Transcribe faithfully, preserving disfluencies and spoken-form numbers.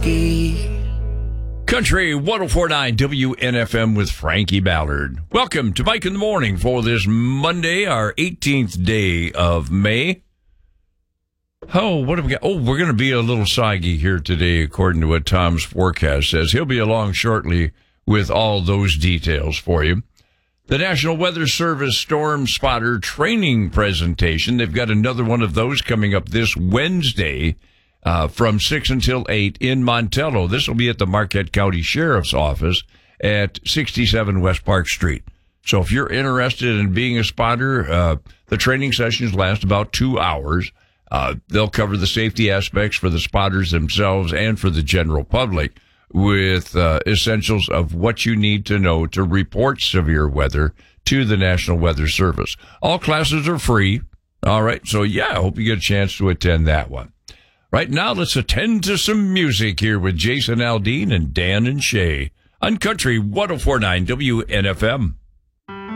whiskey. Country one oh four point nine W N F M with Frankie Ballard. Welcome to Mike in the Morning for this Monday, our eighteenth day of May. Oh, what have we got? Oh, we're going to be a little soggy here today, according to what Tom's forecast says. He'll be along shortly with all those details for you. The National Weather Service Storm Spotter Training Presentation, they've got another one of those coming up this Wednesday uh, from six until eight in Montello. This will be at the Marquette County Sheriff's Office at sixty-seven West Park Street. So if you're interested in being a spotter, uh, the training sessions last about two hours. Uh, they'll cover the safety aspects for the spotters themselves and for the general public with uh, essentials of what you need to know to report severe weather to the National Weather Service. All classes are free. All right. So, yeah, I hope you get a chance to attend that one. Right now, let's attend to some music here with Jason Aldean and Dan and Shay on Country one oh four point nine W N F M.